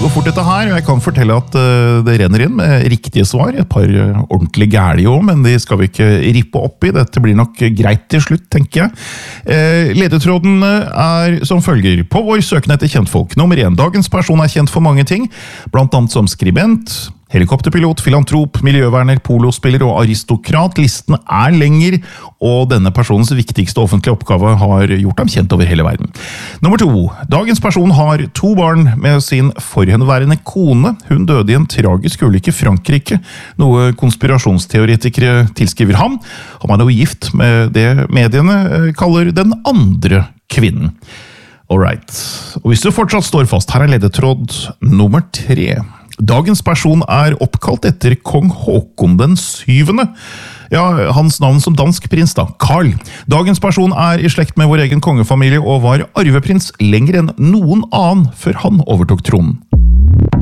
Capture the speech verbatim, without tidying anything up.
går fort dette her, og jeg kan fortelle at uh, det renner inn med riktige svar. Et par uh, ordentlig gærlige også, men de skal vi ikke rippe opp i. Dette blir nok greit til slutt, tenker jeg. Uh, ledetråden er som følger. På vår søken etter kjentfolk. Nummer én. Dagens person er kjent for mange ting, blant annet som skribent, helikopterpilot, filantrop, miljøverner, polospiller og aristokrat. Listen er lenger, og denne personens viktigste offentlige oppgave har gjort ham kjent over hele verden. Nummer to. Dagens person har to barn med sin forhenværende kone. Hun døde i en tragisk ulykke i Frankrike, noe konspirasjonsteoretikere tilskriver ham. Han er nå gift med det mediene kaller den andre kvinnen. Alright. Og hvis du fortsatt står fast, her er ledetråd nummer tre. Dagens person er oppkalt etter kong Håkon den syvende. Ja, hans navn som dansk prins da, Karl. Dagens person er i slekt med vår egen kongefamilie og var arveprins lenger enn noen annen før han overtok tronen.